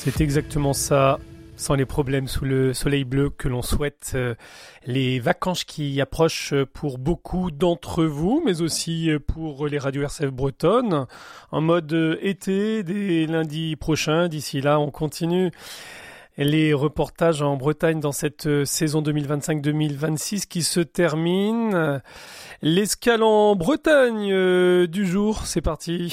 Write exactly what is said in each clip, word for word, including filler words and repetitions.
C'est exactement ça. Sans les problèmes sous le soleil bleu que l'on souhaite, euh, les vacances qui approchent pour beaucoup d'entre vous, mais aussi pour les radios R C F bretonnes, en mode été dès lundi prochain. D'ici là, on continue les reportages en Bretagne dans cette saison deux mille vingt-cinq deux mille vingt-six qui se termine. L'escale en Bretagne euh, du jour, c'est parti.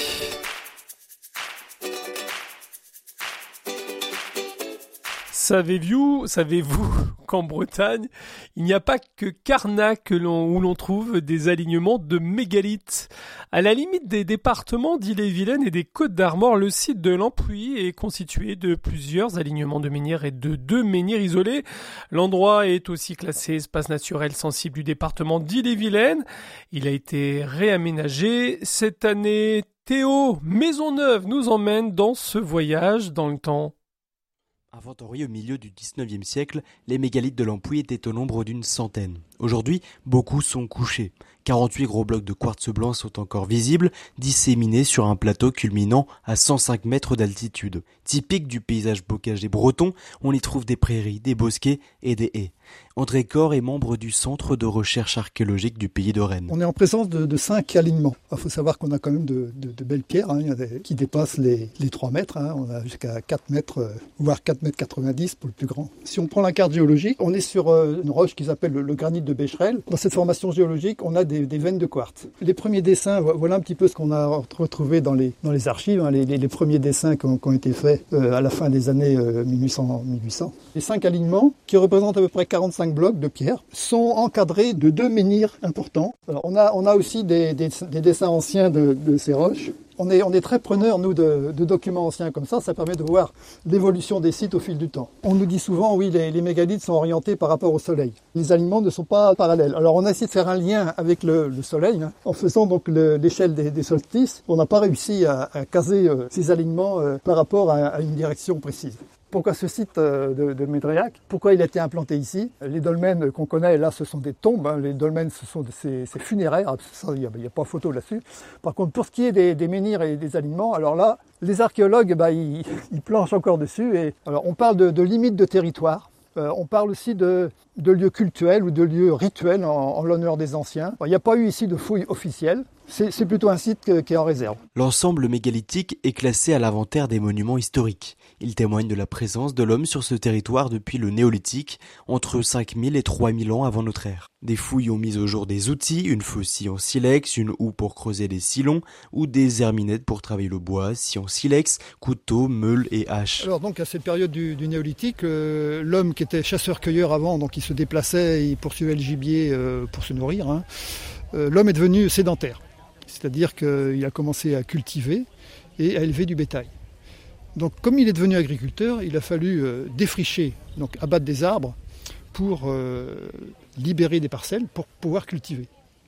Savez-vous, savez-vous qu'en Bretagne, il n'y a pas que Carnac que l'on, où l'on trouve des alignements de mégalithes. À la limite des départements d'Ille-et-Vilaine et des Côtes-d'Armor, le site de l'Ampuy est constitué de plusieurs alignements de menhirs et de deux menhirs isolés. L'endroit est aussi classé espace naturel sensible du département d'Ille-et-Vilaine. Il a été réaménagé cette année. Théo Maisonneuve nous emmène dans ce voyage dans le temps. Inventoriés au milieu du dix-neuvième siècle, les mégalithes de l'Ampuy étaient au nombre d'une centaine. Aujourd'hui, beaucoup sont couchés. quarante-huit gros blocs de quartz blanc sont encore visibles, disséminés sur un plateau culminant à cent cinq mètres d'altitude. Typique du paysage bocager breton, on y trouve des prairies, des bosquets et des haies. André Corr est membre du Centre de recherche archéologique du pays de Rennes. On est en présence de, de cinq alignements. Il faut savoir qu'on a quand même de, de, de belles pierres, hein, il y a des, qui dépassent les, les trois mètres. Hein, on a jusqu'à quatre mètres, euh, voire quatre mètres quatre-vingt-dix pour le plus grand. Si on prend la carte géologique, on est sur euh, une roche qui s'appelle le, le granit de Becherel. Dans cette formation géologique, on a des, des veines de quartz. Les premiers dessins, voilà un petit peu ce qu'on a retrouvé dans les, dans les archives, hein, les, les, les premiers dessins qui ont, qui ont été faits euh, à la fin des années euh, mille huit cents. Les cinq alignements, qui représentent à peu près quarante-cinq blocs de pierre, sont encadrés de deux menhirs importants. Alors, on a, on a aussi des, des, des dessins anciens de, de ces roches. On est, on est très preneurs, nous, de, de documents anciens comme ça. Ça permet de voir l'évolution des sites au fil du temps. On nous dit souvent, oui, les, les mégalithes sont orientés par rapport au soleil. Les alignements ne sont pas parallèles. Alors, on a essayé de faire un lien avec le, le soleil, hein, en faisant donc le, l'échelle des, des solstices. On n'a pas réussi à, à caser euh, ces alignements euh, par rapport à, à une direction précise. Pourquoi ce site de, de Médréac? Pourquoi il a été implanté ici? Les dolmens qu'on connaît, là, ce sont des tombes. Hein. Les dolmens, ce sont ces, ces funéraires. Il n'y a, a pas photo là-dessus. Par contre, pour ce qui est des, des menhirs et des alignements, alors là, les archéologues, bah, ils, ils planchent encore dessus. Et, alors, on parle de, de limites de territoire. Euh, on parle aussi de, de lieux cultuels ou de lieux rituels en, en l'honneur des anciens. Il n'y a pas eu ici de fouilles officielles. C'est, c'est plutôt un site que, qui est en réserve. L'ensemble mégalithique est classé à l'inventaire des monuments historiques. Il témoigne de la présence de l'homme sur ce territoire depuis le néolithique, entre cinq mille et trois mille ans avant notre ère. Des fouilles ont mis au jour des outils, une faucille en silex, une houe pour creuser les sillons, ou des herminettes pour travailler le bois, scie en silex, couteau, meule et hache. Alors donc à cette période du, du néolithique, euh, l'homme qui était chasseur-cueilleur avant, donc il se déplaçait, il poursuivait le gibier euh, pour se nourrir, hein, euh, l'homme est devenu sédentaire. C'est-à-dire qu'il a commencé à cultiver et à élever du bétail. Donc comme il est devenu agriculteur, il a fallu euh, défricher, donc abattre des arbres pour euh, libérer des parcelles pour pouvoir cultiver.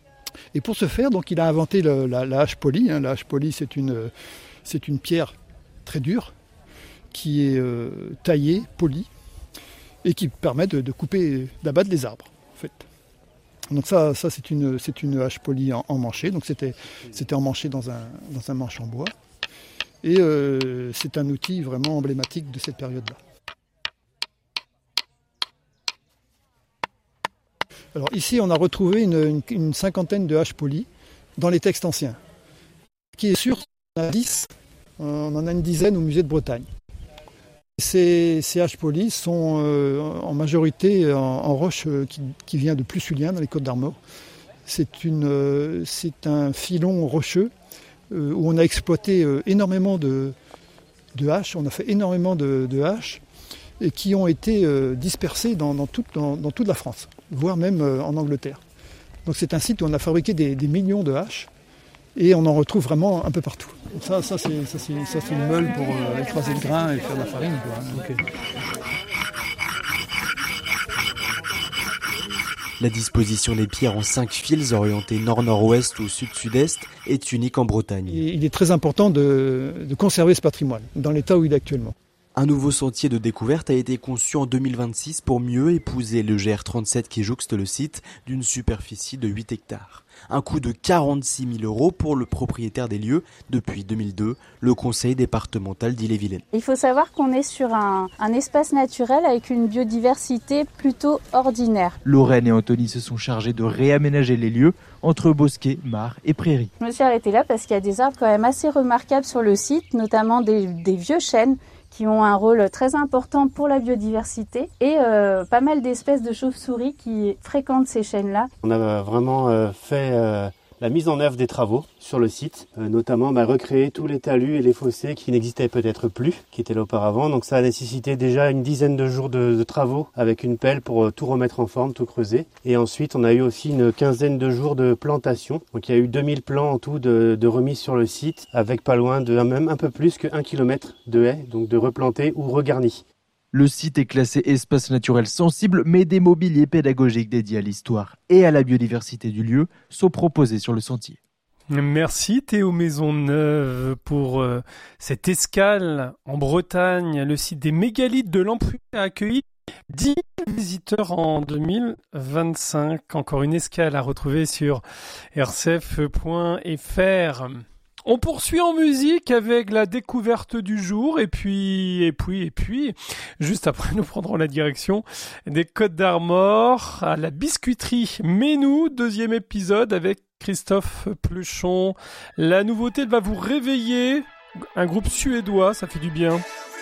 Et pour ce faire, donc, il a inventé le, la, la hache polie. Hein. La hache polie, c'est une, c'est une pierre très dure qui est euh, taillée, polie, et qui permet de, de couper, d'abattre les arbres, en fait. Donc ça, ça c'est une, c'est une hache polie en, emmanchée. Donc c'était, c'était emmanché dans un, dans un manche en bois. Et euh, c'est un outil vraiment emblématique de cette période-là. Alors ici, on a retrouvé une, une, une cinquantaine de haches polies dans les textes anciens. Ce qui est sûr, on en a dix, on en a une dizaine au musée de Bretagne. Ces, ces haches polies sont euh, en majorité en, en roche euh, qui, qui vient de Plessulien, dans les Côtes-d'Armor. C'est, une, euh, c'est un filon rocheux euh, où on a exploité euh, énormément de, de haches, on a fait énormément de, de haches, et qui ont été euh, dispersées dans, dans, toute, dans, dans toute la France, voire même euh, en Angleterre. Donc c'est un site où on a fabriqué des, des millions de haches, et on en retrouve vraiment un peu partout. Ça, ça, c'est, ça, c'est, ça c'est une meule pour euh, écraser le grain et faire de la farine, quoi. Okay. La disposition des pierres en cinq fils orientés nord-nord-ouest ou sud-sud-est est unique en Bretagne. Et il est très important de, de conserver ce patrimoine dans l'état où il est actuellement. Un nouveau sentier de découverte a été conçu en deux mille vingt-six pour mieux épouser le G R trente-sept qui jouxte le site d'une superficie de huit hectares. Un coût de quarante-six mille euros pour le propriétaire des lieux depuis deux mille deux, le conseil départemental d'Ille-et-Vilaine. Il faut savoir qu'on est sur un, un espace naturel avec une biodiversité plutôt ordinaire. Lorraine et Anthony se sont chargés de réaménager les lieux entre bosquets, mares et prairies. Je me suis arrêtée là parce qu'il y a des arbres quand même assez remarquables sur le site, notamment des, des vieux chênes qui ont un rôle très important pour la biodiversité et euh, pas mal d'espèces de chauves-souris qui fréquentent ces chênes-là. On a vraiment euh, fait euh, la mise en œuvre des travaux sur le site, euh, notamment bah, recréer tous les talus et les fossés qui n'existaient peut-être plus, qui étaient là auparavant. Donc ça a nécessité déjà une dizaine de jours de, de travaux avec une pelle pour euh, tout remettre en forme, tout creuser. Et ensuite on a eu aussi une quinzaine de jours de plantation. Donc il y a eu deux mille plants en tout de, de remise sur le site, avec pas loin de même un peu plus que un kilomètre de haies, donc de replantés ou regarnis. Le site est classé espace naturel sensible, mais des mobiliers pédagogiques dédiés à l'histoire et à la biodiversité du lieu sont proposés sur le sentier. Merci Théo Maisonneuve pour euh, cette escale en Bretagne. Le site des mégalithes de l'Ampuy a accueilli dix visiteurs en deux mille vingt-cinq. Encore une escale à retrouver sur r c f point f r. On poursuit en musique avec la découverte du jour et puis, et puis, et puis, juste après nous prendrons la direction des Côtes d'Armor à la biscuiterie Ménou, deuxième épisode avec Christophe Pluchon. La nouveauté elle va vous réveiller, un groupe suédois, ça fait du bien.